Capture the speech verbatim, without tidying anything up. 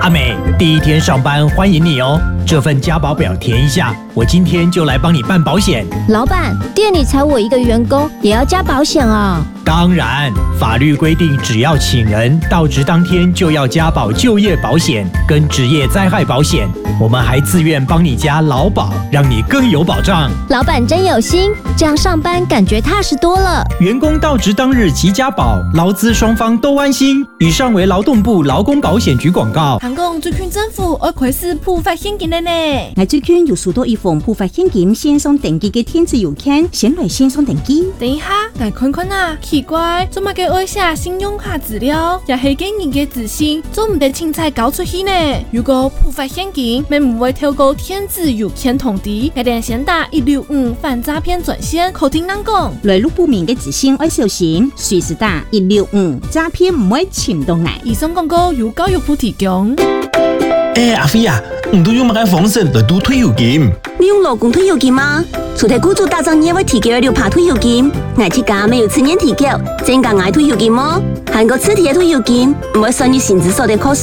阿美，第一天上班欢迎你哦。这份加保表填一下，我今天就来帮你办保险。 老板，店里才我一个员工，也要加保险啊？ 当然，法律规定，只要请人到职当天就要加保就业保险跟职业灾害保险。我们还自愿帮你加劳保，让你更有保障。 老板真有心，这样上班感觉踏实多了。 员工到职当日即加保，劳资双方都安心。以上为劳动部劳工保险局广告。 韩国最近政府要开始普发现金了呢。 我最近有收到一封普发现金线上登记的电子邮件，先来线上登记。 等一下，来看看啊，奇怪，做乜嘅爱写信用卡资料，也係經人嘅自信，做唔得凊彩搞出去呢？如果普發現金，咪唔會透過電子郵件通知，一定先打一六五反詐騙專線，口聽人講。 來路不明嘅資訊要小心，隨時打一六五，詐騙唔會潛到嚟。 以上廣告由教育部提供。 誒，阿飛啊，唔都用乜嘅方式來讀退休金？ 你用勞工退休金嗎？除咗雇主打仗也會提供六趴退休金，我自家沒有次年提供，增加我退休金麼？韓國此地嘅退休金唔會算入薪資所得課稅。